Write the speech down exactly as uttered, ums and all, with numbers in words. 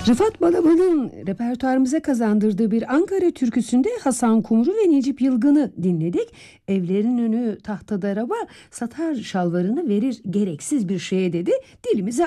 Rıfat Balaban'ın repertuarımıza kazandırdığı bir Ankara türküsünde Hasan Kumru ve Necip Yılgın'ı dinledik. Evlerin önü tahtadır araba, satar şalvarını verir gereksiz bir şeye dedi. Dilimize